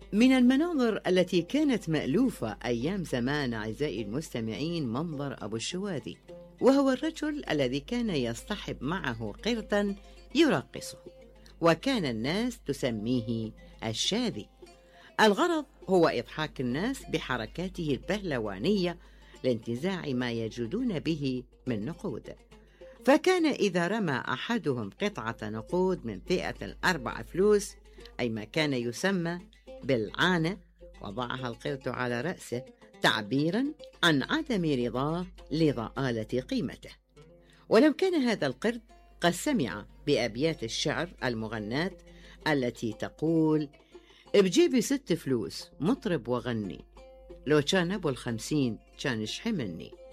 من المناظر التي كانت مألوفة أيام زمان أعزائي المستمعين منظر أبو الشواذي، وهو الرجل الذي كان يصطحب معه قردا يراقصه، وكان الناس تسميه الشاذي. الغرض هو إضحاك الناس بحركاته البهلوانية لانتزاع ما يجدون به من نقود. فكان إذا رمى أحدهم قطعة نقود من فئة الأربع فلوس، أي ما كان يسمى بالعانة، وضعها القرد على رأسه تعبيرا عن عدم رضاه لضآلة قيمته. ولو كان هذا القرد قد سمع بأبيات الشعر المغناة التي تقول: بجيبي 6 فلوس مطرب وغني، لو كان أبو 50 كان يشحي مني.